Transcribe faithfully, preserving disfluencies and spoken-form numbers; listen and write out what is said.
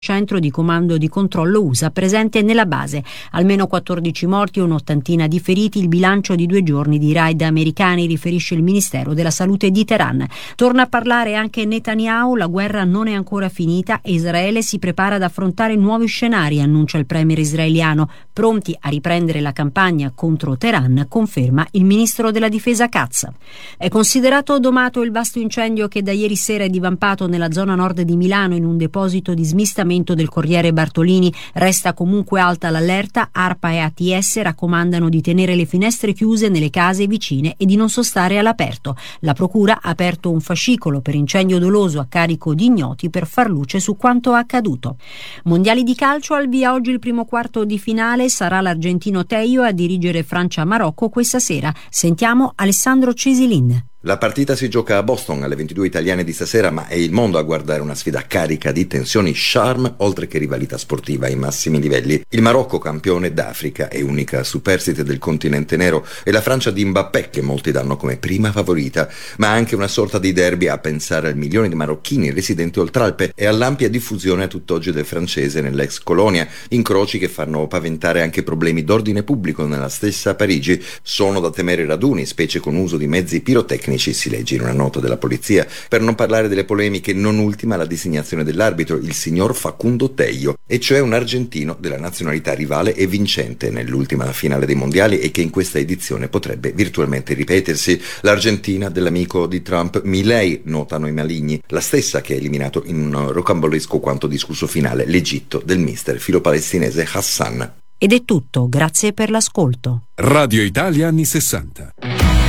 centro di comando di controllo U S A presente nella base. Almeno quattordici morti e un'ottantina di feriti, il bilancio di due giorni di raid americani, riferisce il Ministero della Salute di Teheran. Torna a parlare anche Netanyahu, la guerra non è ancora finita e Israele si prepara ad affrontare nuovi scenari, annuncia il premier israeliano. Pronti a riprendere la campagna contro Teheran, conferma il ministro della difesa Katz. È considerato domato il vasto incendio che da ieri sera è divampato nella zona nord di Milano in un deposito di smistamento del Corriere Bartolini. Resta comunque alta l'allerta. ARPA e A T S raccomandano di tenere le finestre chiuse nelle case vicine e di non sostare all'aperto. La procura ha aperto un fascicolo per incendio doloso a carico di ignoti per far luce su quanto accaduto. Mondiali di calcio, al via oggi il primo quarto di finale. Sarà l'argentino Teio a dirigere Francia-Marocco questa sera. Sentiamo Alessandro Cesilin. La partita si gioca a Boston alle ventidue italiane di stasera, ma è il mondo a guardare una sfida carica di tensioni, charme, oltre che rivalità sportiva ai massimi livelli. Il Marocco, campione d'Africa e unica superstite del continente nero, e la Francia di Mbappé, che molti danno come prima favorita, ma anche una sorta di derby a pensare al milione di marocchini residenti oltralpe e all'ampia diffusione a tutt'oggi del francese nell'ex colonia, incroci che fanno paventare anche problemi d'ordine pubblico nella stessa Parigi. Sono da temere raduni, specie con uso di mezzi pirotecnici, si legge in una nota della polizia, per non parlare delle polemiche, non ultima la designazione dell'arbitro, il signor Facundo Teio, e cioè un argentino della nazionalità rivale e vincente nell'ultima finale dei mondiali e che in questa edizione potrebbe virtualmente ripetersi. L'Argentina dell'amico di Trump Milei, notano i maligni, la stessa che ha eliminato in un rocambolesco quanto discusso finale l'Egitto del mister filo-palestinese Hassan. Ed è tutto, grazie per l'ascolto. Radio Italia anni sessanta.